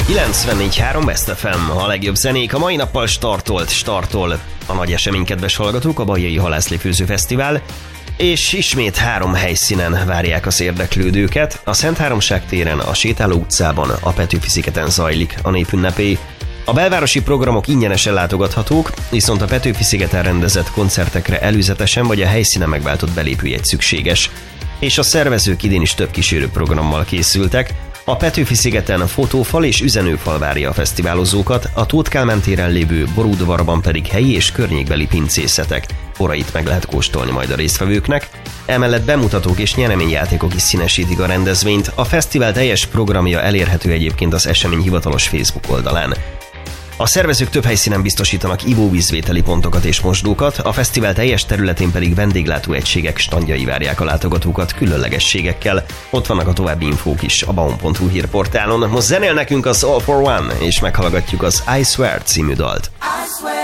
94.3 Best FM, a legjobb zenék a mai nappal startol a nagy esemény, kedves hallgatók, a Baljai Halászlé-főző Fesztivál, és ismét 3 helyszínen várják az érdeklődőket. A Szent Háromság téren, a Sétáló utcában, a Petőfi-szigeten zajlik a népünnepé. A belvárosi programok ingyenesen látogathatók, viszont a Petőfi-szigeten rendezett koncertekre előzetesen vagy a helyszínen megváltott belépőjegy szükséges. És a szervezők idén is több kísérő programmal készültek. A Petőfi-szigeten fotófal és üzenőfal várja a fesztiválozókat, a Tóth Kálmán téren lévő Borúdvarban pedig helyi és környékbeli pincészetek. Borait meg lehet kóstolni majd a résztvevőknek. Emellett bemutatók és nyereményjátékok is színesítik a rendezvényt. A fesztivál teljes programja elérhető egyébként az esemény hivatalos Facebook oldalán. A szervezők több helyszínen biztosítanak ivóvízvételi pontokat és mosdókat, a fesztivál teljes területén pedig vendéglátóegységek standjai várják a látogatókat különlegességekkel. Ott vannak a további infók is a baum.hu hírportálon. Most zenél nekünk az All for One, és meghallgatjuk az I Swear című dalt.